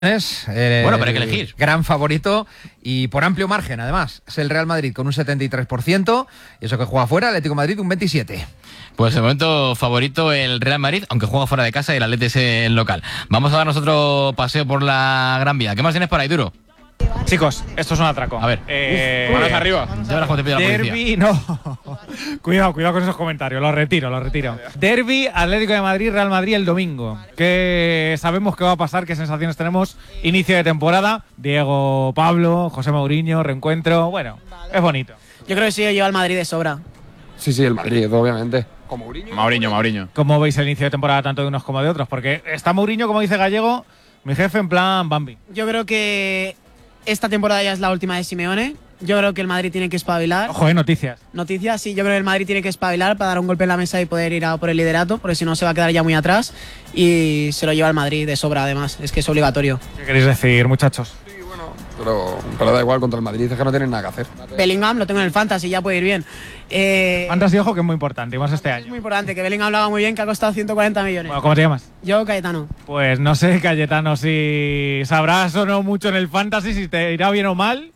Bueno, pero hay que elegir. Gran favorito y por amplio margen, además. Es el Real Madrid con un 73%, y eso que juega fuera, Atlético de Madrid un 27%. Pues de momento favorito el Real Madrid, aunque juega fuera de casa y el Atleti es el local. Vamos a darnos otro paseo por la Gran Vía. ¿Qué más tienes por ahí, Duro? Chicos, esto es un atraco. A ver. Manos arriba. Ya verás cómo te pide la policía. Derby, no. Cuidado con esos comentarios. Lo retiro. Derby, Atlético de Madrid, Real Madrid el domingo. ¿Qué sabemos que va a pasar? ¿Qué sensaciones tenemos? Inicio de temporada. Diego, Pablo, José Mourinho, reencuentro. Bueno, es bonito. Yo creo que sí, lleva al Madrid de sobra. Sí, el Madrid, obviamente. ¿Con Mourinho? ¿Cómo veis el inicio de temporada tanto de unos como de otros? Porque está Mourinho, como dice Gallego, mi jefe en plan Bambi. Yo creo que esta temporada ya es la última de Simeone. Yo creo que el Madrid tiene que espabilar. Ojo, noticias. Noticias, sí. Yo creo que el Madrid tiene que espabilar para dar un golpe en la mesa y poder ir a por el liderato, porque si no se va a quedar ya muy atrás. Y se lo lleva el Madrid de sobra, además. Es que es obligatorio. ¿Qué queréis decir, muchachos? Sí, bueno, pero da igual contra el Madrid, es que no tienen nada que hacer. Bellingham lo tengo en el Fantasy, ya puede ir bien. Fantasy, ojo, que es muy importante, y más este año. Es muy importante, que Bellingham lo haga muy bien, que ha costado 140 millones. Bueno, ¿cómo te llamas? Yo, Cayetano. Pues no sé, Cayetano, si sabrás o no mucho en el Fantasy, si te irá bien o mal.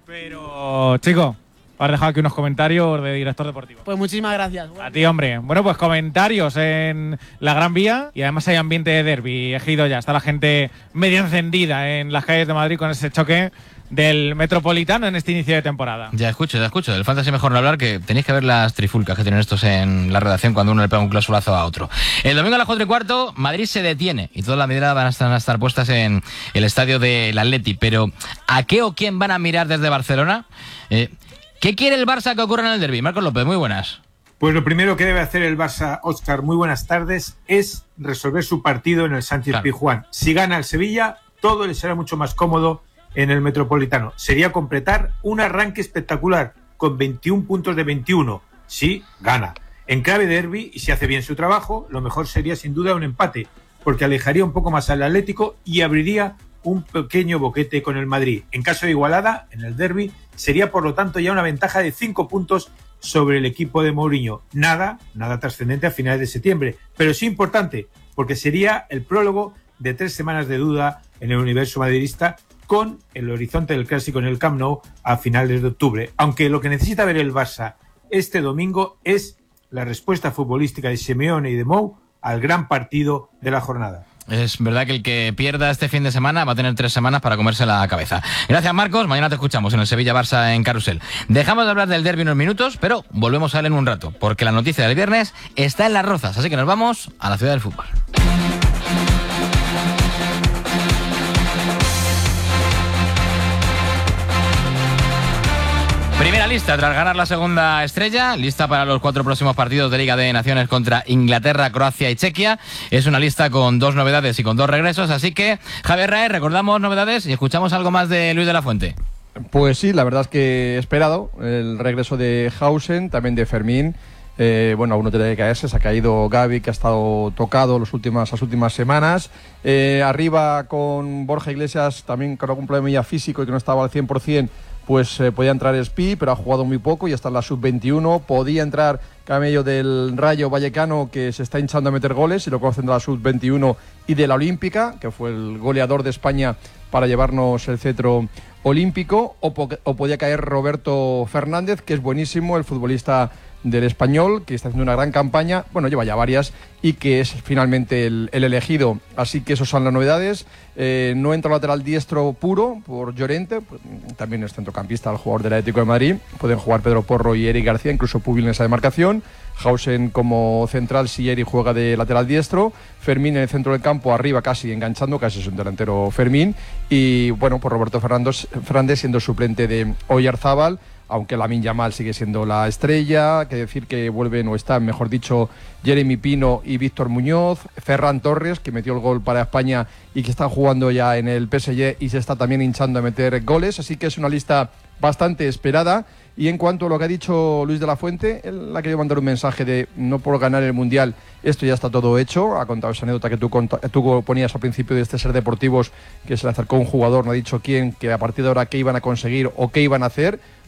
Pero, chico, has dejado aquí unos comentarios de director deportivo. Pues muchísimas gracias. A ti, hombre. Bueno, pues comentarios en la Gran Vía y además hay ambiente de derbi. Ejido ya, está la gente medio encendida en las calles de Madrid con ese choque del Metropolitano en este inicio de temporada. Ya escucho. Del Fantasy mejor no hablar, que tenéis que ver las trifulcas que tienen estos en la redacción cuando uno le pega un clasulazo a otro. El domingo a las 4:15, Madrid se detiene y todas las miradas van a estar puestas en el estadio del Atleti. Pero ¿a qué o quién van a mirar desde Barcelona? ¿Qué quiere el Barça que ocurra en el derbi? Marcos López, muy buenas. Pues lo primero que debe hacer el Barça, Óscar, muy buenas tardes, es resolver su partido en el Sánchez-Pizjuán. Si gana el Sevilla, todo le será mucho más cómodo en el Metropolitano. Sería completar un arranque espectacular con 21 puntos de 21. Sí, gana. En clave de derbi, y si hace bien su trabajo, lo mejor sería sin duda un empate, porque alejaría un poco más al Atlético y abriría un pequeño boquete con el Madrid. En caso de igualada, en el derbi, sería por lo tanto ya una ventaja de 5 puntos sobre el equipo de Mourinho. Nada trascendente a finales de septiembre, pero sí importante, porque sería el prólogo de 3 semanas de duda en el universo madridista, con el horizonte del Clásico en el Camp Nou a finales de octubre. Aunque lo que necesita ver el Barça este domingo es la respuesta futbolística de Simeone y de Mou al gran partido de la jornada. Es verdad que el que pierda este fin de semana va a tener 3 semanas para comerse la cabeza. Gracias, Marcos. Mañana te escuchamos en el Sevilla-Barça en Carrusel. Dejamos de hablar del derbi unos minutos, pero volvemos a él en un rato, porque la noticia del viernes está en Las Rozas, así que nos vamos a la ciudad del fútbol. Primera lista tras ganar la segunda estrella, lista para los 4 próximos partidos de Liga de Naciones contra Inglaterra, Croacia y Chequia. Es una lista con 2 novedades y con 2 regresos, así que Javier Raez, recordamos novedades y escuchamos algo más de Luis de la Fuente. Pues sí, la verdad es que he esperado el regreso de Hausen, también de Fermín. Bueno, aún no tiene que caerse, se ha caído Gavi, que ha estado tocado las últimas semanas. Arriba con Borja Iglesias, también con algún problema ya físico y que no estaba al 100%, pues podía entrar Spi, pero ha jugado muy poco y está en la sub-21. Podía entrar Camello del Rayo Vallecano, que se está hinchando a meter goles, y lo conocen de la sub-21 y de la Olímpica, que fue el goleador de España para llevarnos el cetro olímpico. O podía caer Roberto Fernández, que es buenísimo, el futbolista del Español, que está haciendo una gran campaña, bueno, lleva ya varias, y que es finalmente el elegido. Así que esas son las novedades. No entra lateral diestro puro por Llorente, pues, también es centrocampista, el jugador del Atlético de Madrid. Pueden jugar Pedro Porro y Eric García, incluso Pubil en esa demarcación. Hausen como central, si Eric juega de lateral diestro. Fermín en el centro del campo, arriba casi enganchando, casi es un delantero Fermín. Y bueno, pues Roberto Fernández siendo suplente de Oyarzábal, aunque Lamine Yamal sigue siendo la estrella. Que decir que vuelven, o están, mejor dicho, Jeremy Pino y Víctor Muñoz. Ferran Torres, que metió el gol para España y que está jugando ya en el PSG y se está también hinchando a meter goles. Así que es una lista bastante esperada. Y en cuanto a lo que ha dicho Luis de la Fuente, él ha querido mandar un mensaje de no por ganar el Mundial, esto ya está todo hecho. Ha contado esa anécdota que tú ponías al principio de este Ser Deportivos, que se le acercó un jugador, no ha dicho quién, que a partir de ahora qué iban a conseguir o qué iban a hacer.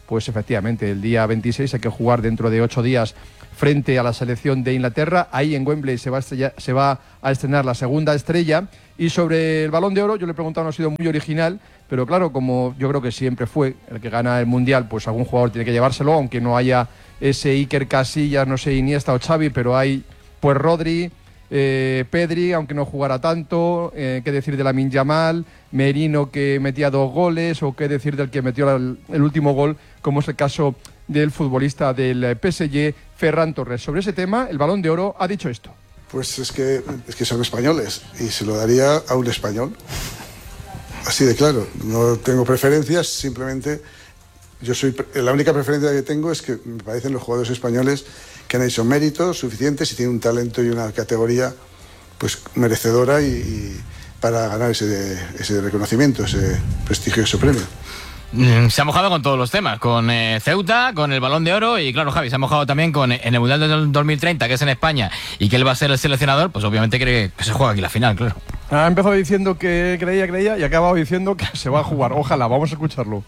pues efectivamente el día 26 hay que jugar dentro de 8 días frente a la selección de Inglaterra. Ahí en Wembley se va a estrenar la segunda estrella. Y sobre el Balón de Oro, yo le he preguntado, no ha sido muy original, pero claro, como yo creo que siempre fue el que gana el Mundial, pues algún jugador tiene que llevárselo, aunque no haya ese Iker Casillas, no sé, Iniesta o Xavi, pero hay pues Rodri, Pedri, aunque no jugara tanto, qué decir de Lamine Yamal, Merino, que metía 2 goles, o qué decir del que metió el último gol, como es el caso del futbolista del PSG, Ferran Torres. Sobre ese tema, el Balón de Oro ha dicho esto. Pues es que son españoles y se lo daría a un español. Así de claro, no tengo preferencias, simplemente la única preferencia que tengo es que me parecen los jugadores españoles que han hecho méritos suficientes y tienen un talento y una categoría pues merecedora y para ganar ese reconocimiento, ese prestigioso premio. Se ha mojado con todos los temas, con Ceuta, con el Balón de Oro y claro, Javi, se ha mojado también en el Mundial del 2030, que es en España, y que él va a ser el seleccionador, pues obviamente cree que se juega aquí la final, claro. Ha empezado diciendo que creía y ha acabado diciendo que se va a jugar. Ojalá, vamos a escucharlo.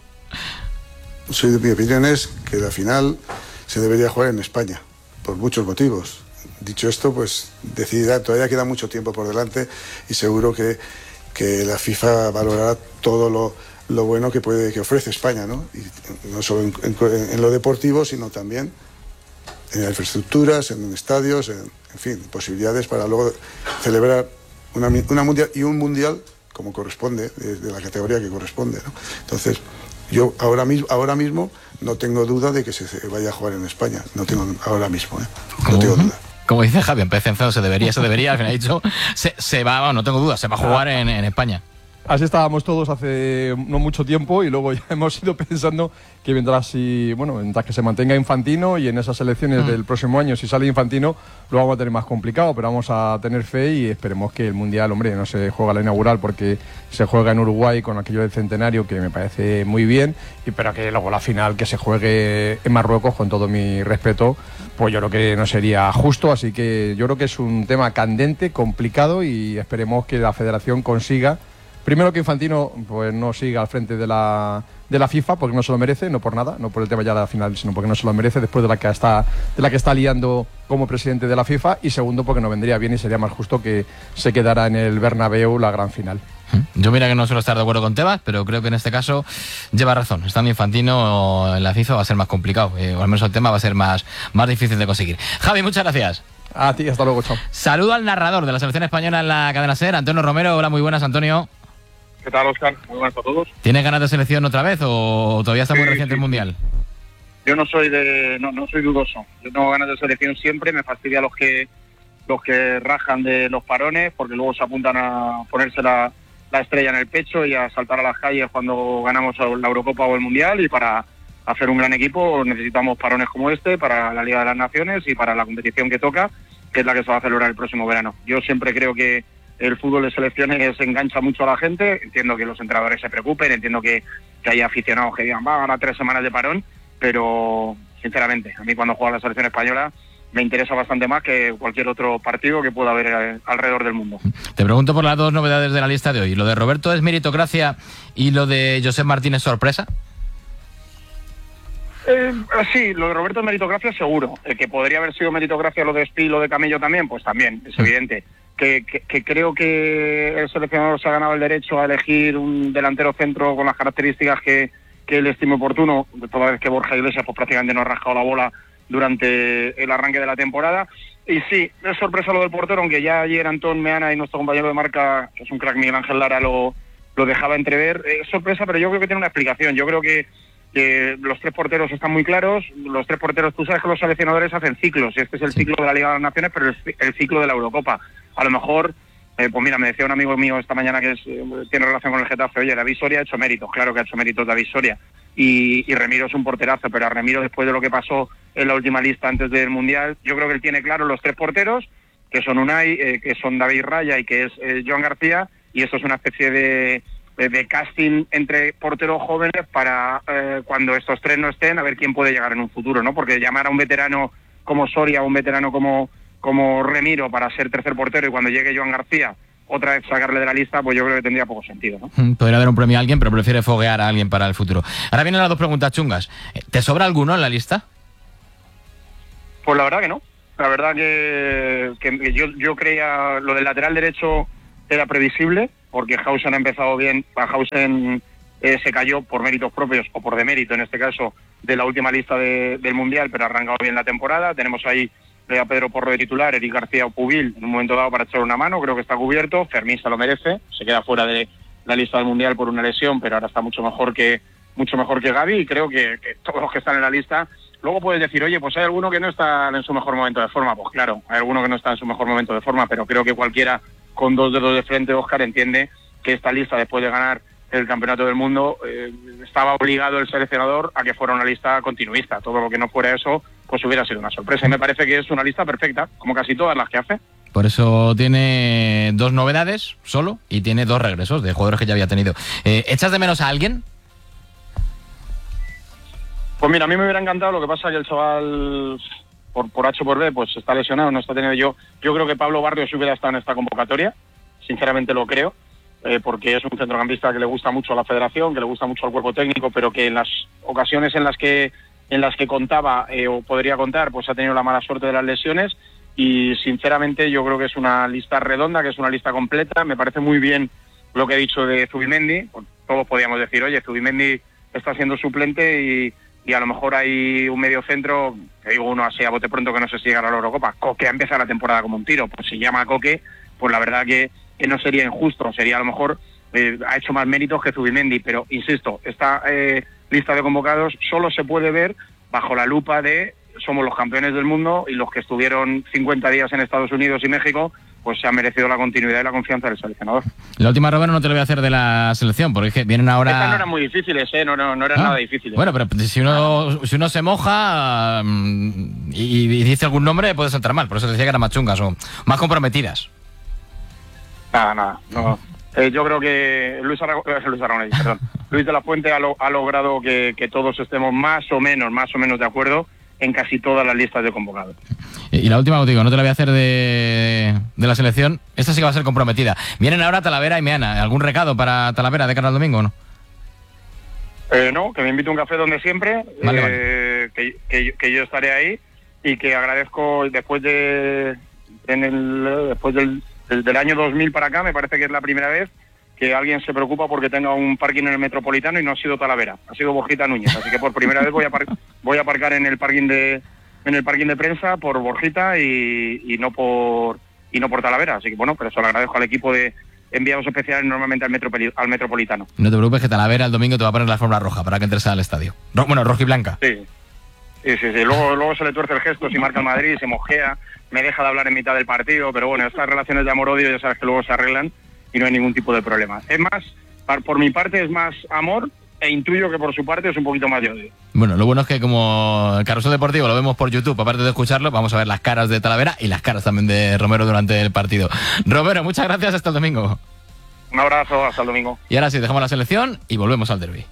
Mi opinión es que la final se debería jugar en España, por muchos motivos. Dicho esto, pues decidirá, todavía queda mucho tiempo por delante y seguro que la FIFA valorará todo lo bueno que ofrece España, ¿no? Y no solo en lo deportivo, sino también en infraestructuras, en estadios, en fin, posibilidades para luego celebrar un mundial como corresponde, de la categoría que corresponde, ¿no? Entonces, yo ahora mismo no tengo duda de que se vaya a jugar en España. No tengo ahora mismo, no tengo duda. Como dice Javi, en PCNC se debería, al final ha dicho, se va, no tengo duda, se va a jugar en España. Así estábamos todos hace no mucho tiempo y luego ya hemos ido pensando que mientras que se mantenga Infantino y en esas elecciones del próximo año, si sale Infantino, lo vamos a tener más complicado, pero vamos a tener fe y esperemos que el Mundial, hombre, no se juega la inaugural porque se juega en Uruguay con aquello del centenario, que me parece muy bien, pero que luego la final que se juegue en Marruecos, con todo mi respeto, pues yo creo que no sería justo, así que yo creo que es un tema candente, complicado y esperemos que la federación consiga. Primero que Infantino pues no siga al frente de la FIFA porque no se lo merece, no por nada, no por el tema ya de la final, sino porque no se lo merece después de la que está liando como presidente de la FIFA, y segundo porque no vendría bien y sería más justo que se quedara en el Bernabéu la gran final. Yo mira que no suelo estar de acuerdo con Tebas, pero creo que en este caso lleva razón. Estando Infantino en la FIFA va a ser más complicado, o al menos el tema va a ser más difícil de conseguir. Javi, muchas gracias. A ti, hasta luego, chao. Saludo al narrador de la selección española en la cadena SER, Antonio Romero. Hola, muy buenas, Antonio. ¿Qué tal, Óscar? Muy buenas a todos. ¿Tienes ganas de selección otra vez o todavía está muy reciente el Mundial? Yo no soy dudoso. Yo tengo ganas de selección siempre. Me fastidia los que rajan de los parones porque luego se apuntan a ponerse la estrella en el pecho y a saltar a las calles cuando ganamos la Eurocopa o el Mundial, y para hacer un gran equipo necesitamos parones como este para la Liga de las Naciones y para la competición que toca, que es la que se va a celebrar el próximo verano. Yo siempre creo que el fútbol de selecciones engancha mucho a la gente. Entiendo que los entrenadores se preocupen, entiendo que haya aficionados que digan, va a ganar 3 semanas de parón, pero sinceramente, a mí cuando juega la selección española me interesa bastante más que cualquier otro partido que pueda haber alrededor del mundo. Te pregunto por las 2 novedades de la lista de hoy. ¿Lo de Roberto es meritocracia y lo de Josep Martínez sorpresa? Sí, lo de Roberto es meritocracia seguro. Que podría haber sido meritocracia lo de Espí y lo de Camello también, pues también, es evidente. Que creo que el seleccionador se ha ganado el derecho a elegir un delantero centro con las características que él estime oportuno, toda vez que Borja Iglesias pues prácticamente no ha rascado la bola durante el arranque de la temporada. Y sí, es sorpresa lo del portero, aunque ya ayer Antón Meana y nuestro compañero de marca, que es un crack, Miguel Ángel Lara, lo dejaba entrever. Es sorpresa, pero yo creo que tiene una explicación. Yo creo que los 3 porteros están muy claros. Los 3 porteros, tú sabes que los seleccionadores hacen ciclos, y este es el ciclo de la Liga de las Naciones, pero el ciclo de la Eurocopa. A lo mejor, pues mira, me decía un amigo mío esta mañana que tiene relación con el Getafe, oye, David Soria ha hecho méritos, claro que ha hecho méritos David Soria, y Remiro es un porterazo, pero a Remiro, después de lo que pasó en la última lista antes del Mundial, yo creo que él tiene claro los 3 porteros, que son Unai, que son David Raya y que es Joan García, y esto es una especie de casting entre porteros jóvenes para cuando estos 3 no estén, a ver quién puede llegar en un futuro, ¿no? Porque llamar a un veterano como Soria, a un veterano como Remiro para ser tercer portero, y cuando llegue Joan García otra vez sacarle de la lista, pues yo creo que tendría poco sentido, ¿no? Podría haber un premio a alguien, pero prefiere foguear a alguien para el futuro. Ahora vienen las dos preguntas chungas. ¿Te sobra alguno en la lista? Pues la verdad que no. La verdad que yo creía lo del lateral derecho era previsible, porque Hausen ha empezado bien. Hausen se cayó por méritos propios, o por demérito en este caso, de la última lista del Mundial, pero ha arrancado bien la temporada. Tenemos ahí a Pedro Porro de titular, Eric García o Pubil en un momento dado para echar una mano, creo que está cubierto. Fermín se lo merece, se queda fuera de la lista del Mundial por una lesión, pero ahora está mucho mejor que Gavi, y creo que todos los que están en la lista. Luego puedes decir, oye, pues hay alguno que no está en su mejor momento de forma. Pues claro, hay alguno que no está en su mejor momento de forma, pero creo que cualquiera con dos dedos de frente, Óscar, entiende que esta lista, después de ganar el Campeonato del Mundo, estaba obligado el seleccionador a que fuera una lista continuista. Todo lo que no fuera eso, pues hubiera sido una sorpresa. Y me parece que es una lista perfecta, como casi todas las que hace. Por eso tiene 2 novedades solo y tiene 2 regresos de jugadores que ya había tenido. ¿Echas de menos a alguien? Pues mira, a mí me hubiera encantado, lo que pasa es que el chaval, por H o por B, pues está lesionado, no está teniendo yo creo que Pablo Barrios hubiera estado en esta convocatoria, sinceramente lo creo, porque es un centrocampista que le gusta mucho a la federación, que le gusta mucho al cuerpo técnico, pero que en las ocasiones en las que contaba o podría contar, pues ha tenido la mala suerte de las lesiones, y sinceramente yo creo que es una lista redonda, que es una lista completa. Me parece muy bien lo que he dicho de Zubimendi. Pues todos podíamos decir, oye, Zubimendi está siendo suplente y a lo mejor hay un medio centro, te digo uno así a bote pronto que no sé si llegará a la Eurocopa. Coque ha empezado la temporada como un tiro, pues si llama a Coque, pues la verdad que no sería injusto, sería a lo mejor, ha hecho más méritos que Zubimendi, pero insisto, esta lista de convocados solo se puede ver bajo la lupa de somos los campeones del mundo, y los que estuvieron 50 días en Estados Unidos y México, pues se han merecido la continuidad y la confianza del seleccionador. La última, Roberto, no te lo voy a hacer de la selección, porque es que vienen ahora... Estas no eran muy difíciles, no eran nada difíciles. Bueno, pero si uno se moja y dice algún nombre, puede saltar mal. Por eso te decía que eran más chungas o más comprometidas. Nada, no. Yo creo que Luis de la Fuente ha logrado que todos estemos más o menos de acuerdo en casi todas las listas de convocados. Y la última, digo, no te la voy a hacer de la selección. Esta sí que va a ser comprometida. Vienen ahora Talavera y Meana. ¿Algún recado para Talavera de cara al domingo o no? No, que me invite a un café donde siempre, vale. Que yo estaré ahí, y que agradezco después del año 2000 para acá, me parece que es la primera vez que alguien se preocupa porque tenga un parking en el Metropolitano, y no ha sido Talavera, ha sido Borjita Núñez, así que por primera vez voy a aparcar en el parking de prensa por Borjita y no por Talavera, así que bueno, pero eso le agradezco al equipo de enviados especiales normalmente al Metropolitano. No te preocupes, que Talavera el domingo te va a poner la alfombra roja para que entres al estadio. Roja y blanca. Sí. Luego se le tuerce el gesto si marca el Madrid, se mojea, me deja de hablar en mitad del partido, pero bueno, estas relaciones de amor-odio ya sabes que luego se arreglan y no hay ningún tipo de problema. Es más, por mi parte es más amor, e intuyo que por su parte es un poquito más de odio. Bueno, lo bueno es que como el Carrusel Deportivo lo vemos por YouTube, aparte de escucharlo, vamos a ver las caras de Talavera y las caras también de Romero durante el partido. Romero, muchas gracias, hasta el domingo. Un abrazo, hasta el domingo. Y ahora sí, dejamos la selección y volvemos al derbi.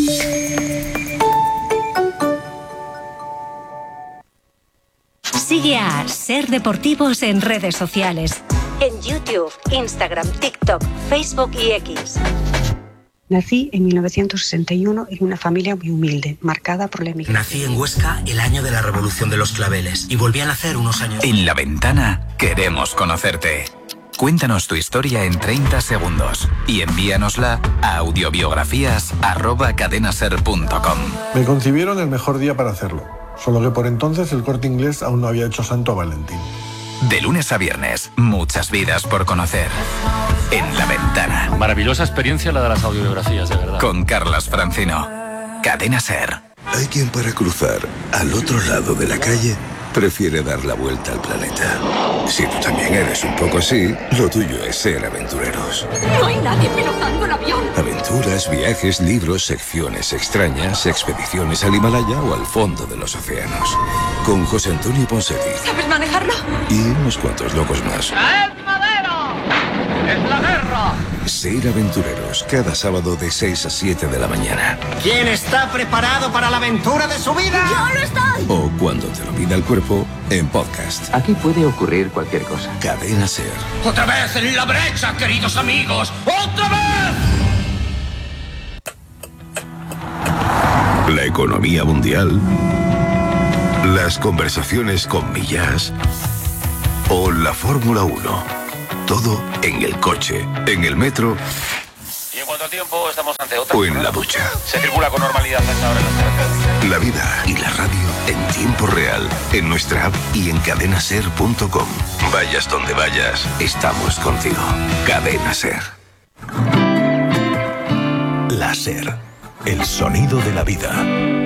Sigue a Ser Deportivos en redes sociales. En YouTube, Instagram, TikTok, Facebook y X. Nací en 1961 en una familia muy humilde, marcada por la emigración. Nací en Huesca el año de la Revolución de los Claveles y volví a nacer unos años. En La Ventana queremos conocerte. Cuéntanos tu historia en 30 segundos y envíanosla a audiobiografías@cadenaser.com. Me concibieron el mejor día para hacerlo, solo que por entonces el Corte Inglés aún no había hecho santo a Valentín. De lunes a viernes, muchas vidas por conocer. En La Ventana. Maravillosa experiencia la de las audiobiografías, de verdad. Con Carlas Francino. Cadena Ser. Hay quien para cruzar al otro lado de la calle prefiere dar la vuelta al planeta. Si tú también eres un poco así, lo tuyo es ser aventureros. No hay nadie pilotando el avión. Aventuras, viajes, libros, secciones extrañas, expediciones al Himalaya o al fondo de los océanos. Con José Antonio Ponseti. ¿Sabes manejarlo? Y unos cuantos locos más. ¡Es Madero! ¡Es la guerra! Ser aventureros, cada sábado de 6 a 7 de la mañana. ¿Quién está preparado para la aventura de su vida? ¡Yo lo estoy! O cuando te lo pida el cuerpo, en podcast. Aquí puede ocurrir cualquier cosa. Cadena Ser. ¡Otra vez en la brecha, queridos amigos! ¡Otra vez! La economía mundial, las conversaciones con Millás o la Fórmula 1. Todo en el coche, en el metro. Y en cuanto a tiempo, estamos ante otra. O en la ducha. Se circula con normalidad a esta hora en las carreteras. La vida y la radio en tiempo real, en nuestra app y en cadenaser.com. Vayas donde vayas, estamos contigo. Cadena Ser. La Ser, el sonido de la vida.